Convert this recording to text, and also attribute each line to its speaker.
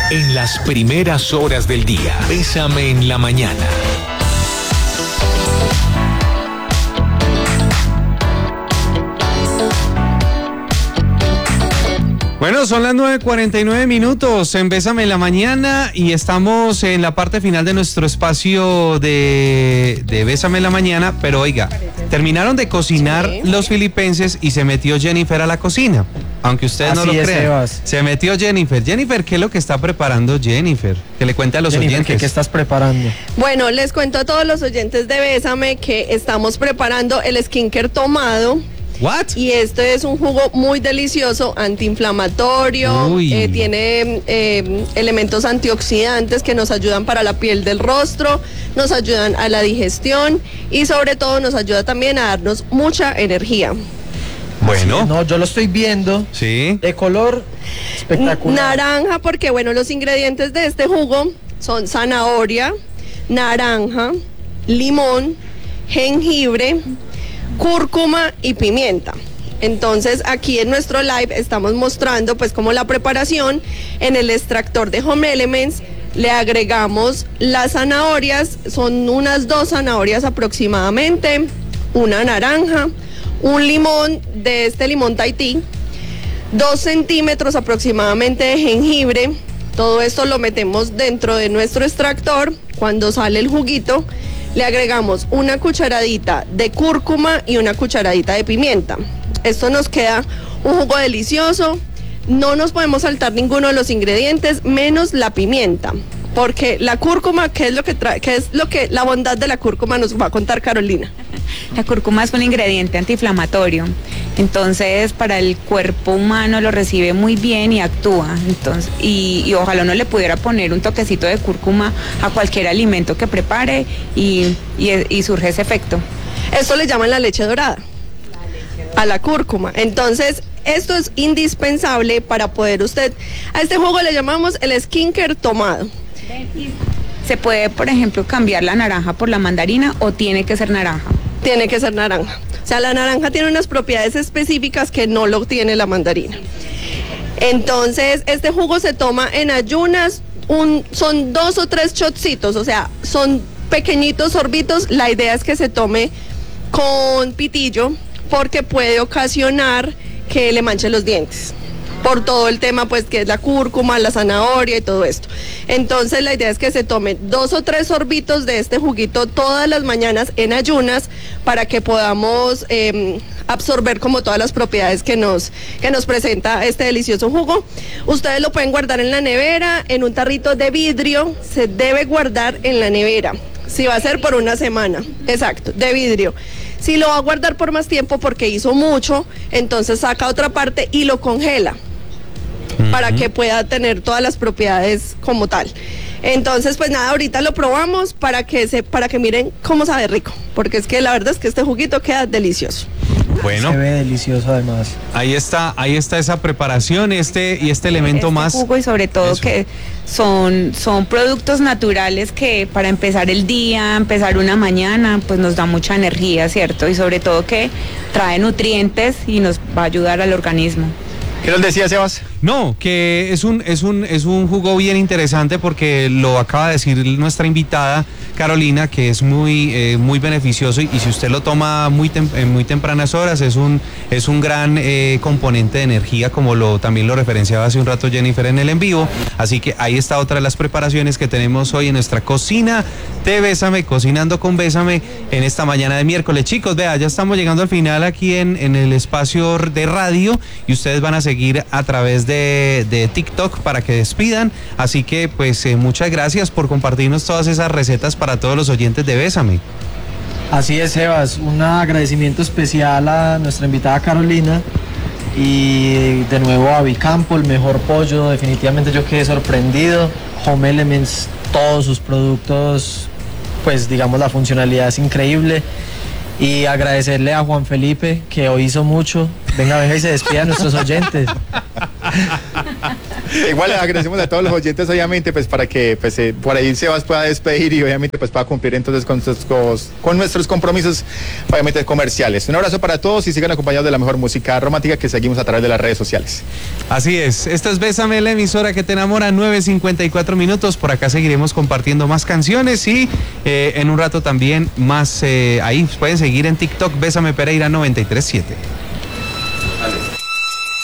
Speaker 1: En las primeras horas del día, Bésame en la mañana.
Speaker 2: Bueno, son las 9:49 en Bésame en la mañana y estamos en la parte final de nuestro espacio de Bésame en la mañana, pero oiga, terminaron de cocinar los filipenses y se metió Jennifer a la cocina, aunque ustedes no lo crean. Se metió Jennifer. Jennifer, ¿qué es lo que está preparando Jennifer? Que le cuente a los oyentes.
Speaker 3: ¿Qué estás preparando?
Speaker 4: Bueno, les cuento a todos los oyentes de Bésame que estamos preparando el skincare tomado.
Speaker 2: ¿What?
Speaker 4: Y este es un jugo muy delicioso, antiinflamatorio, tiene elementos antioxidantes que nos ayudan para la piel del rostro, nos ayudan a la digestión y sobre todo nos ayuda también a darnos mucha energía.
Speaker 2: Bueno.
Speaker 3: Sí, no, yo lo estoy viendo.
Speaker 2: Sí.
Speaker 3: De color espectacular.
Speaker 4: Naranja, porque bueno, los ingredientes de este jugo son zanahoria, naranja, limón, jengibre, cúrcuma y pimienta. Entonces aquí en nuestro live estamos mostrando pues como la preparación. En el extractor de Home Elements le agregamos las zanahorias, son unas 2 zanahorias aproximadamente, una naranja, un limón de este limón Tahití, 2 centímetros aproximadamente de jengibre. Todo esto lo metemos dentro de nuestro extractor. Cuando sale el juguito le agregamos una cucharadita de cúrcuma y una cucharadita de pimienta. Esto nos queda un jugo delicioso. No nos podemos saltar ninguno de los ingredientes, menos la pimienta. Porque la cúrcuma, ¿qué es lo que la bondad de la cúrcuma nos va a contar Carolina?
Speaker 5: La cúrcuma es un ingrediente antiinflamatorio, entonces para el cuerpo humano lo recibe muy bien y actúa. Entonces, y ojalá uno le pudiera poner un toquecito de cúrcuma a cualquier alimento que prepare y surge ese efecto.
Speaker 4: Esto le llaman la leche dorada, a la cúrcuma. Entonces, esto es indispensable para poder a este jugo le llamamos el skincare tomado.
Speaker 5: ¿Se puede, por ejemplo, cambiar la naranja por la mandarina o tiene que ser naranja?
Speaker 4: Tiene que ser naranja. O sea, la naranja tiene unas propiedades específicas que no lo tiene la mandarina. Entonces, este jugo se toma en ayunas, son 2 o 3 shotcitos, o sea, son pequeñitos sorbitos. La idea es que se tome con pitillo porque puede ocasionar que le manche los dientes, por todo el tema pues que es la cúrcuma, la zanahoria y todo esto. Entonces la idea es que se tome 2 o 3 sorbitos de este juguito todas las mañanas en ayunas para que podamos absorber como todas las propiedades que nos presenta este delicioso jugo. Ustedes lo pueden guardar en la nevera, en un tarrito de vidrio. Se debe guardar en la nevera, si va a ser por una semana, exacto, de vidrio. Si lo va a guardar por más tiempo porque hizo mucho, entonces saca otra parte y lo congela para que pueda tener todas las propiedades como tal. Entonces, pues nada, ahorita lo probamos para que miren cómo sabe rico, porque es que la verdad es que este juguito queda delicioso.
Speaker 2: Bueno,
Speaker 3: se ve delicioso además.
Speaker 2: Ahí está esa preparación, y este elemento más.
Speaker 5: Jugo y sobre todo eso, que son productos naturales que para empezar el día, empezar una mañana, pues nos da mucha energía, ¿cierto? Y sobre todo que trae nutrientes y nos va a ayudar al organismo.
Speaker 6: ¿Qué nos decía, Sebas?
Speaker 2: No, que es un jugo bien interesante porque lo acaba de decir nuestra invitada Carolina, que es muy beneficioso y si usted lo toma en muy tempranas horas es un gran componente de energía, como también lo referenciaba hace un rato Jennifer en el en vivo. Así que ahí está otra de las preparaciones que tenemos hoy en nuestra cocina de Bésame, cocinando con Bésame en esta mañana de miércoles. Chicos, vea, ya estamos llegando al final aquí en el espacio de radio y ustedes van a seguir a través de TikTok para que despidan, así que pues muchas gracias por compartirnos todas esas recetas para todos los oyentes de Bésame.
Speaker 3: Así es, Sebas, un agradecimiento especial a nuestra invitada Carolina y de nuevo a Bicampo, el mejor pollo. Definitivamente yo quedé sorprendido. Home Elements, todos sus productos, pues digamos la funcionalidad es increíble. Y agradecerle a Juan Felipe, que hoy hizo mucho. Venga y se despida a nuestros oyentes.
Speaker 6: Igual le agradecemos a todos los oyentes, obviamente, pues para que pues, por ahí Sebas pueda despedir y obviamente pues pueda cumplir entonces con nuestros compromisos, obviamente comerciales. Un abrazo para todos y sigan acompañados de la mejor música romántica que seguimos a través de las redes sociales.
Speaker 2: Así es, esta es Bésame, la emisora que te enamora, 9:54 minutos. Por acá seguiremos compartiendo más canciones y en un rato también más. Ahí pueden seguir en TikTok, Bésame Pereira 93.7.